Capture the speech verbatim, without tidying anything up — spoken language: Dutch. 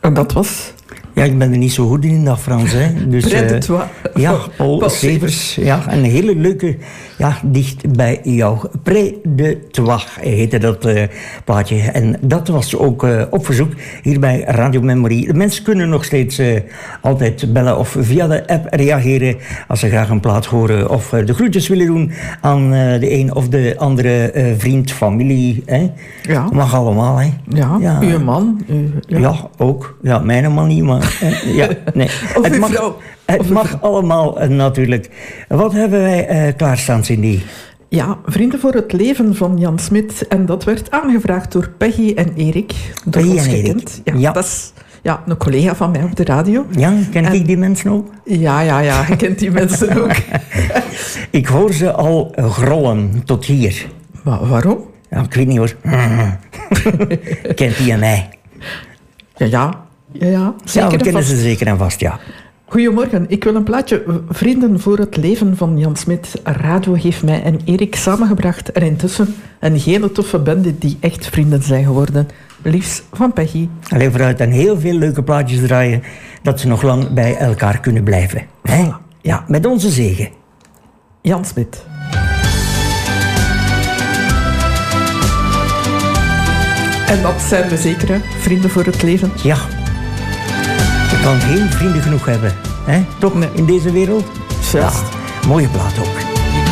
En dat was? Ja, ik ben er niet zo goed in, dat Frans. Hè. Dus, Près de toi. Ja, Paul Severs. Ja, een hele leuke, ja, dicht bij jou. Près de toi heette dat uh, plaatje. En dat was ook uh, op verzoek hier bij Radio Memory. De mensen kunnen nog steeds uh, altijd bellen of via de app reageren als ze graag een plaat horen of uh, de groetjes willen doen aan uh, de een of de andere uh, vriend, familie. Hè. Ja. Mag allemaal, hè. Ja, ja. Uw man. Uh, ja. ja, ook. Ja, mijn man niet, maar... Ja, nee. Of het uw mag, vrouw. Het of mag allemaal uh, natuurlijk. Wat hebben wij uh, klaarstaan, Cindy? Ja, Vrienden voor het Leven van Jan Smit. En dat werd aangevraagd door Peggy en Erik. Peggy en Erik. Ja, ja. Dat is ja, een collega van mij op de radio. Ja, ken en, ik die mensen ook? Ja, ja, ja, je kent die mensen ook. Ik hoor ze al grollen tot hier. Maar waarom? Ja, ik weet niet hoor. Kent die en mij? Ja, ja. Ja, ja, ja we kennen ze zeker en vast, ja. Goedemorgen, ik wil een plaatje Vrienden voor het Leven van Jan Smit. Radio heeft mij en Erik samengebracht. En intussen een hele toffe bende die echt vrienden zijn geworden. Liefst van Peggy. Alleen vooruit en heel veel leuke plaatjes draaien, dat ze nog lang bij elkaar kunnen blijven. Hè? Ja, met onze zegen. Jan Smit. En dat zijn we zeker, hè? Vrienden voor het leven. Ja. Je kan geen vrienden genoeg hebben. Hè? Toch, in deze wereld? Juist. Ja, mooie plaat ook.